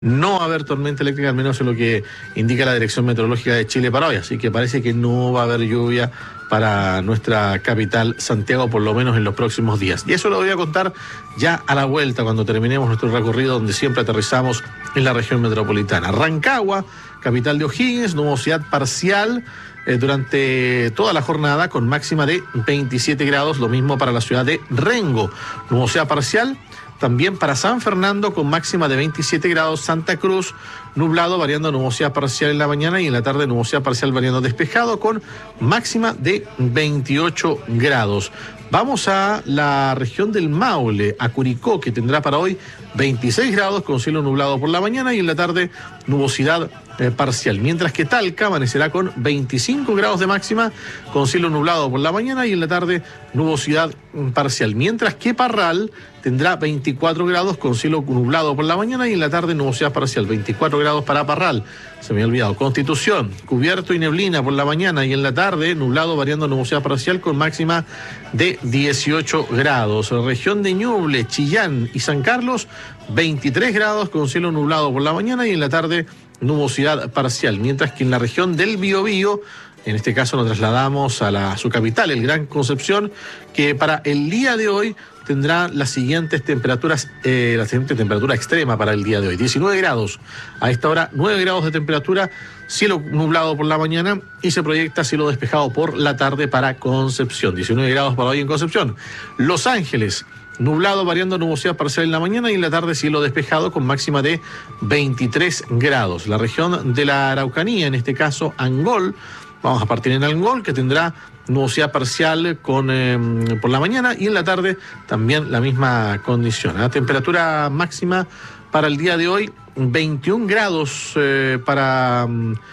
No va a haber tormenta eléctrica, al menos es lo que indica la Dirección Meteorológica de Chile para hoy, así que parece que no va a haber lluvia para nuestra capital, Santiago, por lo menos en los próximos días. Y eso lo voy a contar ya a la vuelta, cuando terminemos nuestro recorrido, donde siempre aterrizamos en la región metropolitana. Rancagua, capital de O'Higgins, nubosidad parcial durante toda la jornada, con máxima de 27 grados, lo mismo para la ciudad de Rengo, nubosidad parcial. También para San Fernando, con máxima de 27 grados. Santa Cruz, nublado, variando nubosidad parcial en la mañana, y en la tarde nubosidad parcial variando despejado, con máxima de 28 grados. Vamos a la región del Maule, a Curicó, que tendrá para hoy 26 grados, con cielo nublado por la mañana, y en la tarde nubosidad parcial. Mientras que Talca amanecerá con 25 grados de máxima, con cielo nublado por la mañana, y en la tarde nubosidad parcial. Mientras que Parral tendrá 24 grados, con cielo nublado por la mañana, y en la tarde nubosidad parcial. 24 grados para Parral. Se me había olvidado. Constitución, cubierto y neblina por la mañana, y en la tarde nublado variando nubosidad parcial, con máxima de 18 grados. Región de Ñuble, Chillán y San Carlos, 23 grados, con cielo nublado por la mañana, y en la tarde nubosidad parcial. Mientras que en la región del Biobío, en este caso nos trasladamos a su capital, el Gran Concepción, que para el día de hoy tendrá las siguientes temperaturas, la siguiente temperatura extrema para el día de hoy. 19 grados, a esta hora 9 grados de temperatura, cielo nublado por la mañana, y se proyecta cielo despejado por la tarde para Concepción. 19 grados para hoy en Concepción. Los Ángeles, nublado variando nubosidad parcial en la mañana, y en la tarde cielo despejado, con máxima de 23 grados. La región de la Araucanía, en este caso Angol, vamos a partir en Angol, que tendrá nubosidad parcial por la mañana, y en la tarde también la misma condición. La temperatura máxima para el día de hoy, 21 grados para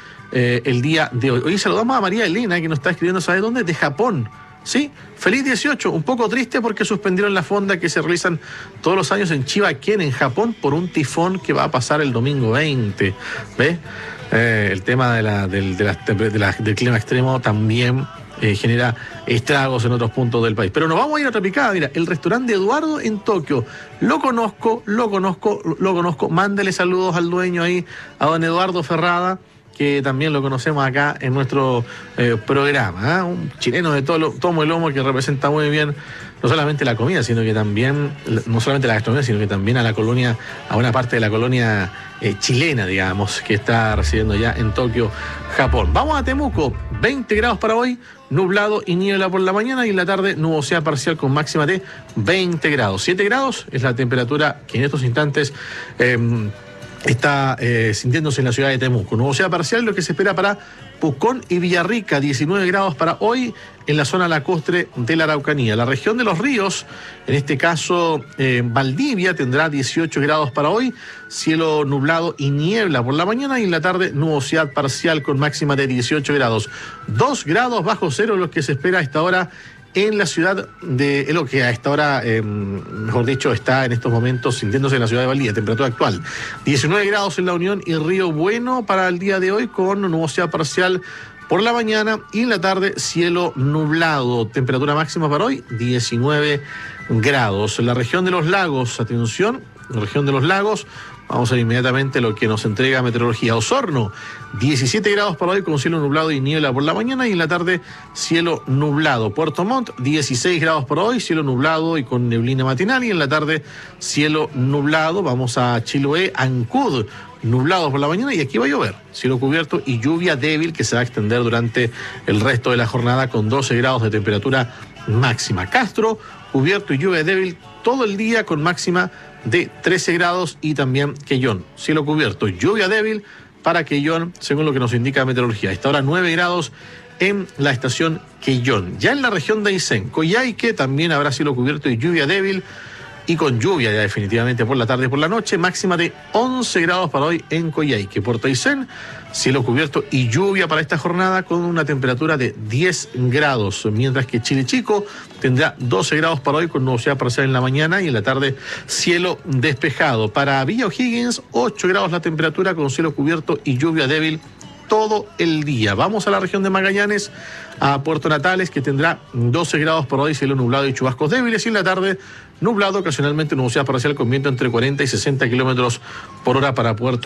el día de hoy. Hoy saludamos a María Elena, que nos está escribiendo, ¿sabe dónde? De Japón. Sí, feliz 18, un poco triste porque suspendieron la fonda que se realizan todos los años en Chiba-ken, en Japón, por un tifón que va a pasar el domingo 20. ¿Ves? El tema del clima extremo también genera estragos en otros puntos del país. Pero nos vamos a ir a otra picada. Mira, el restaurante Eduardo en Tokio, lo conozco. Mándele saludos al dueño ahí, a don Eduardo Ferrada, que también lo conocemos acá en nuestro programa, un chileno de tomo y lomo, que representa muy bien no solamente la comida, sino que también, no solamente la gastronomía, sino que también a la colonia, a una parte de la colonia chilena, digamos, que está residiendo ya en Tokio, Japón. Vamos a Temuco, 20 grados para hoy, nublado y niebla por la mañana, y en la tarde nubosidad parcial con máxima de 20 grados. 7 grados es la temperatura que en estos instantes está sintiéndose en la ciudad de Temuco. Nubosidad parcial, lo que se espera para Pucón y Villarrica, 19 grados para hoy en la zona lacustre de la Araucanía. La región de los ríos, en este caso Valdivia, tendrá 18 grados para hoy, cielo nublado y niebla por la mañana, y en la tarde nubosidad parcial con máxima de 18 grados. 2 grados bajo cero lo que se espera a esta hora en la ciudad de, lo que a esta hora, mejor dicho, está en estos momentos sintiéndose en la ciudad de Valdivia. Temperatura actual, 19 grados en La Unión y Río Bueno para el día de hoy, con nubosidad parcial por la mañana, y en la tarde cielo nublado. Temperatura máxima para hoy, 19 grados. En la región de los lagos, atención, la región de los lagos, vamos a ver inmediatamente lo que nos entrega meteorología. Osorno, 17 grados para hoy, con cielo nublado y niebla por la mañana, y en la tarde cielo nublado. Puerto Montt, 16 grados para hoy, cielo nublado y con neblina matinal, y en la tarde cielo nublado. Vamos a Chiloé, Ancud, nublado por la mañana, y aquí va a llover, cielo cubierto y lluvia débil que se va a extender durante el resto de la jornada, con 12 grados de temperatura máxima. Castro, cubierto y lluvia débil todo el día, con máxima de 13 grados, y también Quellón, cielo cubierto, lluvia débil para Quellón, según lo que nos indica meteorología. A esta hora 9 grados en la estación Quellón. Ya en la región de Aysén, Coyhaique, también habrá cielo cubierto y lluvia débil, y con lluvia ya definitivamente por la tarde y por la noche, máxima de 11 grados para hoy en Coyhaique. Puerto Aysén, cielo cubierto y lluvia para esta jornada, con una temperatura de 10 grados, mientras que Chile Chico tendrá 12 grados para hoy, con nubosidad parcial en la mañana, y en la tarde cielo despejado. Para Villa O'Higgins, 8 grados la temperatura, con cielo cubierto y lluvia débil todo el día. Vamos a la región de Magallanes, a Puerto Natales, que tendrá 12 grados por hoy, cielo nublado y chubascos débiles, y en la tarde nublado, ocasionalmente nubosidad parcial con viento entre 40 y 60 kilómetros por hora para Puerto